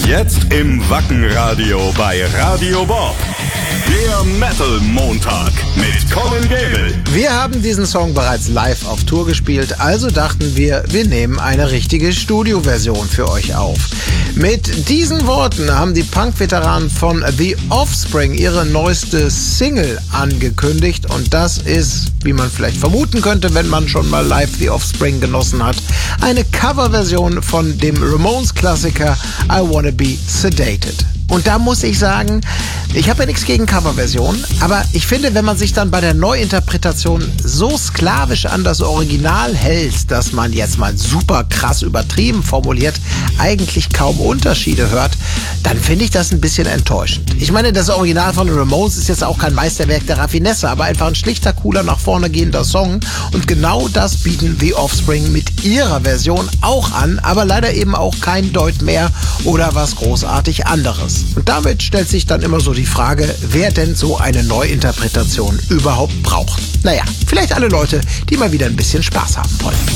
Jetzt im Wackenradio bei Radio Bob. Der Metal Montag mit Colin Gable. Wir haben diesen Song bereits live auf Tour gespielt, also dachten wir nehmen eine richtige Studioversion für euch auf. Mit diesen Worten haben die Punk-Veteranen von The Offspring ihre neueste Single angekündigt und das ist, wie man vielleicht vermuten könnte, wenn man schon mal live The Offspring genossen hat, eine Coverversion von dem Ramones-Klassiker I Wanna Be Sedated. Und da muss ich sagen, ich habe ja nichts gegen Coverversionen, aber ich finde, wenn man sich dann bei der Neuinterpretation so sklavisch an das Original hält, dass man jetzt mal super krass übertrieben formuliert, eigentlich kaum Unterschiede hört, dann finde ich das ein bisschen enttäuschend. Ich meine, das Original von Ramones ist jetzt auch kein Meisterwerk der Raffinesse, aber einfach ein schlichter, cooler, nach vorne gehender Song. Und genau das bieten The Offspring mit ihrer Version auch an, aber leider eben auch kein Deut mehr oder was großartig anderes. Und damit stellt sich dann immer so die Frage, wer denn so eine Neuinterpretation überhaupt braucht. Naja, vielleicht alle Leute, die mal wieder ein bisschen Spaß haben wollen.